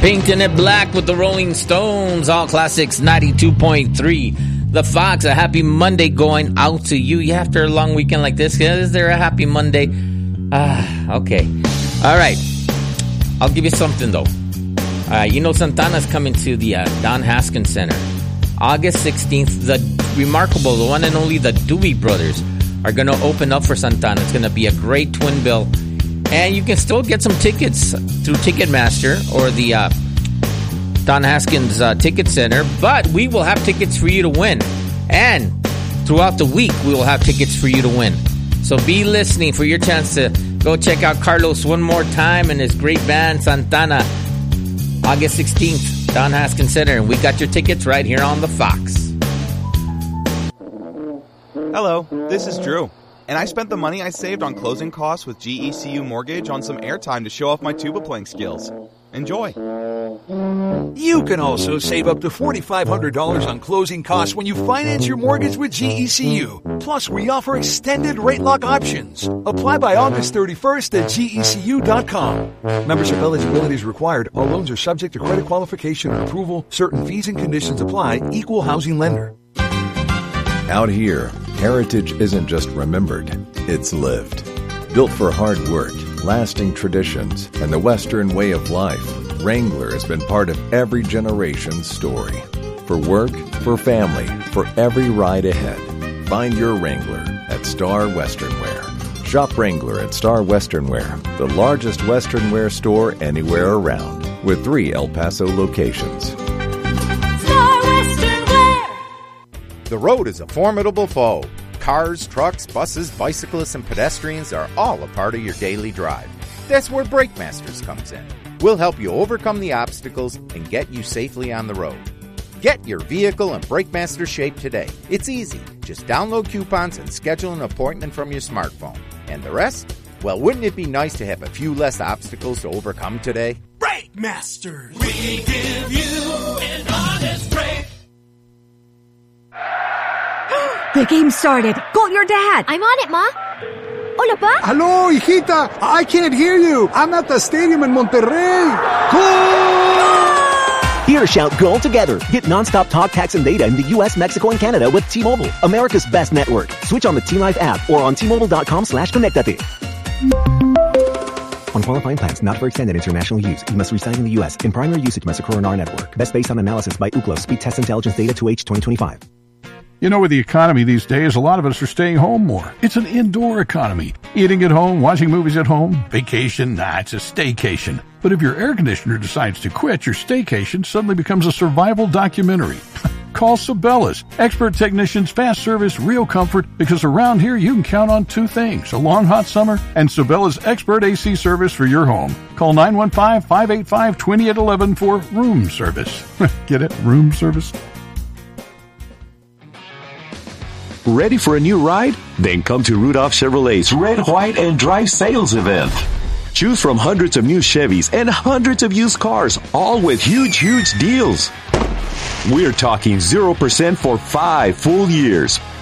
Painting It Black with the Rolling Stones, All Classics 92.3. The Fox, a happy Monday going out to you. Yeah, after a long weekend like this, is there a happy Monday? Okay. All right. I'll give you something, though. You know Santana's coming to the Don Haskins Center. August 16th, the remarkable, the one and only, the Dewey Brothers are going to open up for Santana. It's going to be a great twin bill. And you can still get some tickets through Ticketmaster or the Don Haskins Ticket Center. But we will have tickets for you to win. And throughout the week, we will have tickets for you to win. So be listening for your chance to go check out Carlos one more time and his great band, Santana. August 16th, Don Haskins Center. And we got your tickets right here on The Fox. Hello, this is Drew. And I spent the money I saved on closing costs with GECU Mortgage on some airtime to show off my tuba playing skills. Enjoy. You can also save up to $4,500 on closing costs when you finance your mortgage with GECU. Plus, we offer extended rate lock options. Apply by August 31st at GECU.com. Membership eligibility is required. All loans are subject to credit qualification and approval. Certain fees and conditions apply. Equal housing lender. Out here, heritage isn't just remembered, it's lived. Built for hard work, lasting traditions, and the Western way of life, Wrangler has been part of every generation's story. For work, for family, for every ride ahead. Find your Wrangler at Star Western Wear. Shop Wrangler at Star Western Wear, the largest Western wear store anywhere around, with 3 El Paso locations. The road is a formidable foe. Cars, trucks, buses, bicyclists, and pedestrians are all a part of your daily drive. That's where Brakemasters comes in. We'll help you overcome the obstacles and get you safely on the road. Get your vehicle in Brakemaster shape today. It's easy. Just download coupons and schedule an appointment from your smartphone. And the rest? Well, wouldn't it be nice to have a few less obstacles to overcome today? Brakemasters! We give you an honest break. The game started. Call your dad. I'm on it, Ma. Hola, Pa. Hello, hijita. I can't hear you. I'm at the stadium in Monterrey. Goal! Here, shout goal together. Get nonstop talk, text, and data in the U.S., Mexico, and Canada with T-Mobile, America's best network. Switch on the T-Life app or on T-Mobile.com/connectate. On qualifying plans not for extended international use, you must reside in the U.S. In primary usage must occur on our network. Best based on analysis by Ookla Speed Test Intelligence Data 2H 2025. You know, with the economy these days, a lot of us are staying home more. It's an indoor economy. Eating at home, watching movies at home, vacation, it's a staycation. But if your air conditioner decides to quit, your staycation suddenly becomes a survival documentary. Call Sabellas. Expert technicians, fast service, real comfort, because around here you can count on 2 things, a long hot summer and Sabellas expert AC service for your home. Call 915-585-2811 for room service. Get it? Room service? Ready for a new ride? Then come to Rudolph Chevrolet's Red, White, and Drive sales event. Choose from hundreds of new Chevys and hundreds of used cars, all with huge deals. We're talking 0% for 5 full years,